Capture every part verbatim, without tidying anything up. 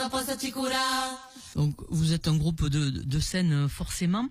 Donc vous êtes un groupe de, de scène forcément,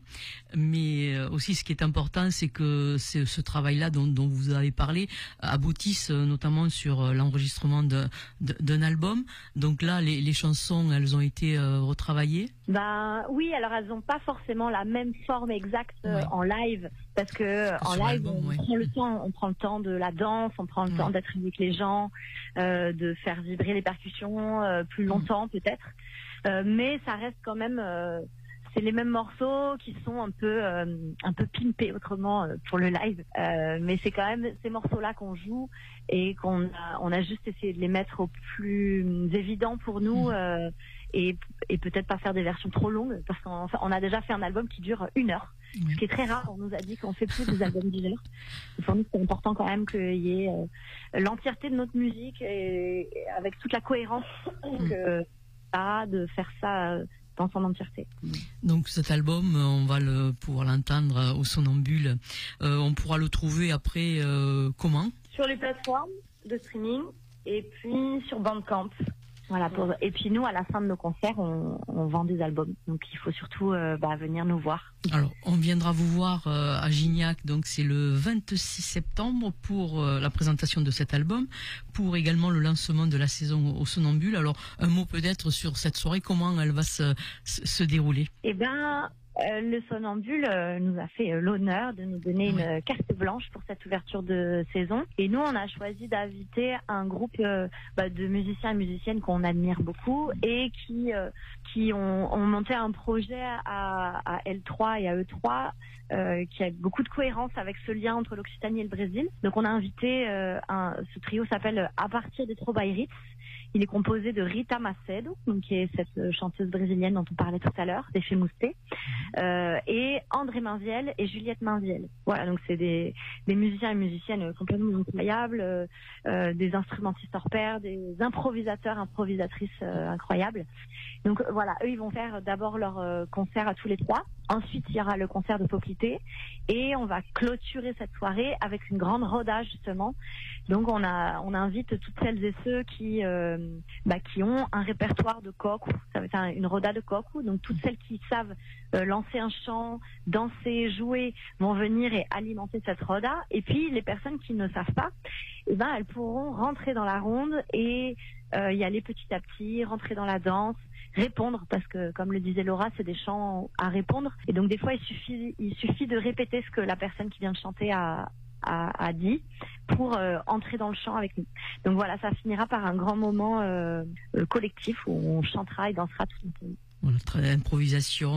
mais aussi ce qui est important, c'est que ce, ce travail-là dont, dont vous avez parlé aboutisse notamment sur l'enregistrement de, de, d'un album. Donc là, les, les chansons, elles ont été euh, retravaillées. Ben oui, alors elles n'ont pas forcément la même forme exacte euh, ouais. en live, parce que en live album, on ouais. prend le temps, on prend le temps de la danse, on prend le ouais. temps d'être avec les gens, euh, de faire vibrer les percussions euh, plus longtemps mmh. peut-être, euh, mais ça reste quand même, euh, c'est les mêmes morceaux qui sont un peu euh, un peu pimpés autrement euh, pour le live, euh, mais c'est quand même ces morceaux-là qu'on joue et qu'on a, on a juste essayé de les mettre au plus évident pour nous. Mmh. Euh, Et, et peut-être pas faire des versions trop longues, parce qu'on on a déjà fait un album qui dure une heure, oui. ce qui est très rare. On nous a dit qu'on fait plus des albums d'une heure. Et pour nous, c'est important quand même qu'il y ait euh, l'entièreté de notre musique et, et avec toute la cohérence que ça a de faire ça euh, dans son entièreté. Donc cet album, on va le pouvoir l'entendre au Somnambule. Euh, on pourra le trouver après euh, comment ? Sur les plateformes de streaming et puis sur Bandcamp. Voilà. Pour, et puis nous, à la fin de nos concerts, on, on vend des albums. Donc il faut surtout euh, bah, venir nous voir. Alors, on viendra vous voir euh, à Gignac. Donc c'est le vingt-six septembre pour euh, la présentation de cet album, pour également le lancement de la saison au Somnambule. Alors un mot peut-être sur cette soirée, comment elle va se, se, se dérouler ? Eh ben. Euh, le Somnambule euh, nous a fait euh, l'honneur de nous donner oui. une carte blanche pour cette ouverture de saison. Et nous, on a choisi d'inviter un groupe euh, bah, de musiciens et musiciennes qu'on admire beaucoup et qui euh, qui ont, ont monté un projet à, à L trois et à E trois euh, qui a beaucoup de cohérence avec ce lien entre l'Occitanie et le Brésil. Donc, on a invité euh, un, ce trio s'appelle À partir des Trobaïrites. Il est composé de Rita Macedo, donc qui est cette chanteuse brésilienne dont on parlait tout à l'heure, des Femousté, euh, et André Mainviel et Juliette Mainviel. Voilà, donc c'est des, des musiciens et musiciennes complètement incroyables, euh, euh, des instrumentistes hors pair, des improvisateurs, improvisatrices euh, incroyables. Donc voilà, eux ils vont faire d'abord leur euh, concert à tous les trois. Ensuite, il y aura le concert de Poplité et on va clôturer cette soirée avec une grande roda justement. Donc on a on invite toutes celles et ceux qui euh, bah, qui ont un répertoire de koku. Ça va être un, une roda de koku. Donc toutes celles qui savent euh, lancer un chant, danser, jouer vont venir et alimenter cette roda. Et puis les personnes qui ne savent pas, eh ben elles pourront rentrer dans la ronde et euh, y aller petit à petit, rentrer dans la danse. Répondre, parce que comme le disait Laura, c'est des chants à répondre et donc des fois il suffit il suffit de répéter ce que la personne qui vient de chanter a a, a dit pour euh, entrer dans le chant avec nous. Donc voilà, ça finira par un grand moment euh, euh, collectif où on chantera et dansera tout ensemble. Voilà, très improvisation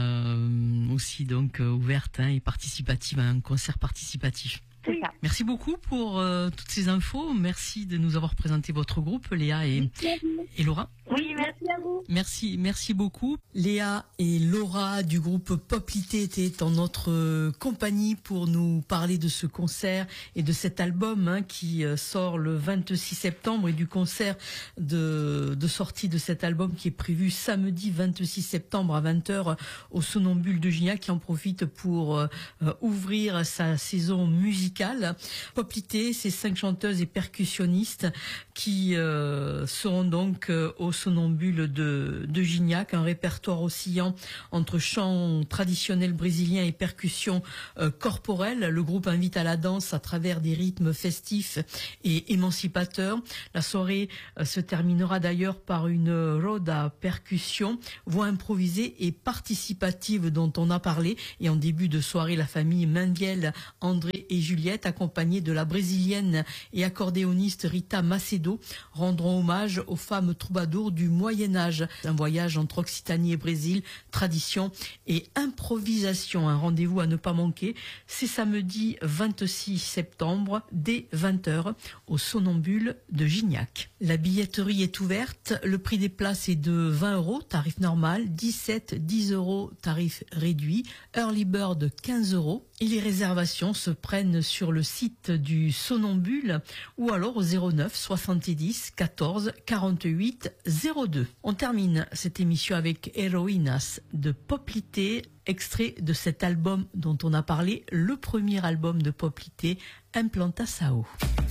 euh, aussi donc euh, ouverte hein, et participative, un concert participatif. C'est ça. Merci beaucoup pour euh, toutes ces infos. Merci de nous avoir présenté votre groupe, Léa et, et Laura. Oui, merci à vous. Merci, merci beaucoup. Léa et Laura du groupe Poplité étaient en notre compagnie pour nous parler de ce concert et de cet album hein, qui sort le vingt-six septembre et du concert de, de sortie de cet album qui est prévu samedi vingt-six septembre à vingt heures au Somnambule de Gignac qui en profite pour euh, ouvrir sa saison musicale. Poplité, c'est cinq chanteuses et percussionnistes qui euh, seront donc euh, au Somnambule de, de Gignac, un répertoire oscillant entre chants traditionnels brésiliens et percussions euh, corporelles. Le groupe invite à la danse à travers des rythmes festifs et émancipateurs. La soirée euh, se terminera d'ailleurs par une roda percussion, voix improvisée et participative dont on a parlé. Et en début de soirée, la famille Mainviel, André et Juliette, accompagnée de la brésilienne et accordéoniste Rita Macedo, rendront hommage aux femmes troubadours du Moyen-Âge. Un voyage entre Occitanie et Brésil, tradition et improvisation. Un rendez-vous à ne pas manquer. C'est samedi vingt-six septembre dès vingt heures au Somnambule de Gignac. La billetterie est ouverte. Le prix des places est de vingt euros, tarif normal, dix-sept, dix euros, tarif réduit, early bird quinze euros. Et les réservations se prennent sur le site du Somnambule ou alors au zéro neuf soixante-dix quatorze quarante-huit zéro deux. On termine cette émission avec Heroínas de Poplité, extrait de cet album dont on a parlé, le premier album de Poplité, Implantação.